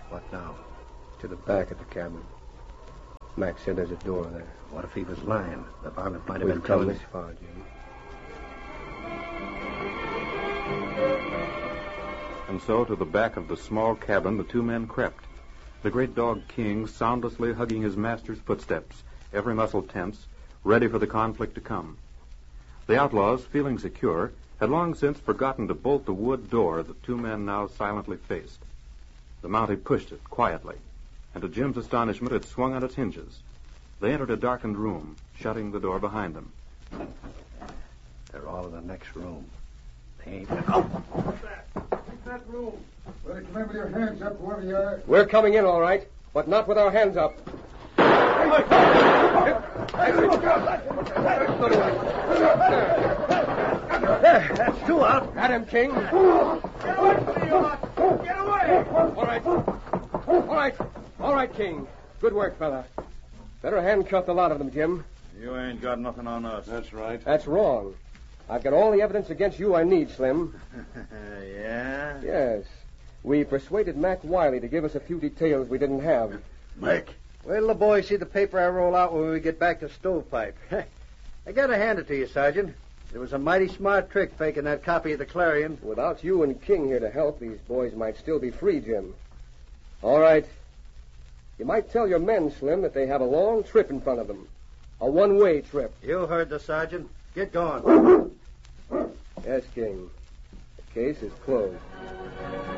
What now? To the back of the cabin. Mac said there's a door there. What if he was lying? The varmint might have We've been come telling this far, Jim. And so to the back of the small cabin the two men crept. The great dog King soundlessly hugging his master's footsteps, every muscle tense, ready for the conflict to come. The outlaws, feeling secure, had long since forgotten to bolt the wood door the two men now silently faced. The Mountie pushed it quietly, and to Jim's astonishment it swung on its hinges. They entered a darkened room, shutting the door behind them. They're all in the next room. They ain't... What's that? Take that room. Well, come in with your hands up, whoever you are. We're coming in, all right, but not with our hands up. That's two out. At him, King. Get away! All right, King. Good work, fella. Better handcuff the lot of them, Jim. You ain't got nothing on us. That's right. That's wrong. I've got all the evidence against you I need, Slim. Yeah? Yes. We persuaded Mac Wiley to give us a few details we didn't have. Mike. Wait till the boys see the paper I roll out when we get back to Stovepipe. I gotta hand it to you, Sergeant. It was a mighty smart trick faking that copy of the Clarion. Without you and King here to help, these boys might still be free, Jim. All right. You might tell your men, Slim, that they have a long trip in front of them. A one-way trip. You heard the sergeant. Get going. Yes, King. The case is closed.